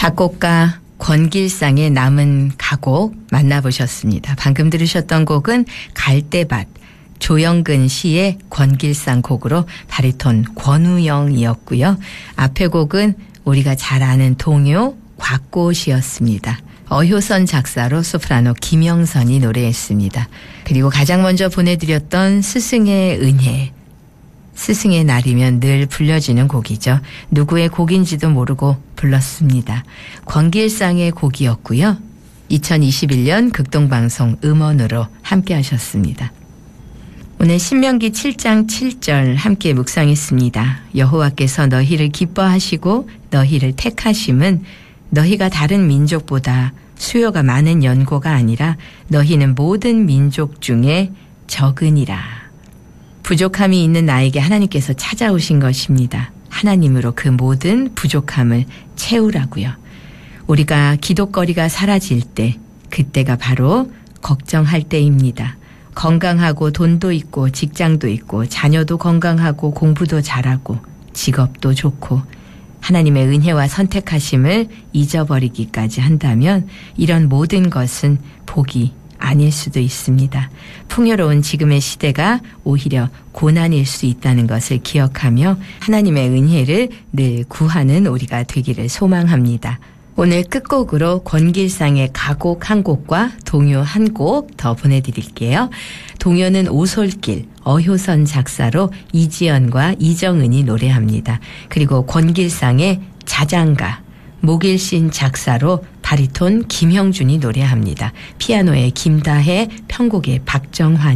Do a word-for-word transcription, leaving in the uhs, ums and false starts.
작곡가 권길상의 남은 가곡 만나보셨습니다. 방금 들으셨던 곡은 갈대밭, 조영근 시의 권길상 곡으로 바리톤 권우영이었고요. 앞에 곡은 우리가 잘 아는 동요 곽꽃이었습니다. 어효선 작사로 소프라노 김영선이 노래했습니다. 그리고 가장 먼저 보내드렸던 스승의 은혜, 스승의 날이면 늘 불려지는 곡이죠. 누구의 곡인지도 모르고 불렀습니다. 권길상의 곡이었고요. 이천이십일 년 극동방송 음원으로 함께 하셨습니다. 오늘 신명기 칠 장 칠 절 함께 묵상했습니다. 여호와께서 너희를 기뻐하시고 너희를 택하심은 너희가 다른 민족보다 수요가 많은 연고가 아니라 너희는 모든 민족 중에 적으니라. 부족함이 있는 나에게 하나님께서 찾아오신 것입니다. 하나님으로 그 모든 부족함을 채우라고요. 우리가 기독거리가 사라질 때, 그때가 바로 걱정할 때입니다. 건강하고 돈도 있고 직장도 있고 자녀도 건강하고 공부도 잘하고 직업도 좋고 하나님의 은혜와 선택하심을 잊어버리기까지 한다면 이런 모든 것은 복이 아닐 수도 있습니다. 풍요로운 지금의 시대가 오히려 고난일 수 있다는 것을 기억하며 하나님의 은혜를 늘 구하는 우리가 되기를 소망합니다. 오늘 끝곡으로 권길상의 가곡 한 곡과 동요 한 곡 더 보내드릴게요. 동요는 오솔길, 어효선 작사로 이지연과 이정은이 노래합니다. 그리고 권길상의 자장가, 목일신 작사로 바리톤 김형준이 노래합니다. 피아노의 김다혜, 편곡의 박정환